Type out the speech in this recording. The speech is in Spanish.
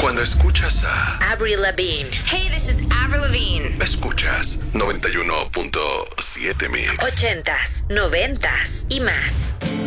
Cuando escuchas a Avril Lavigne. Hey, this is Avril Lavigne. escuchas 91.7 Mix. 80s, 90s y más.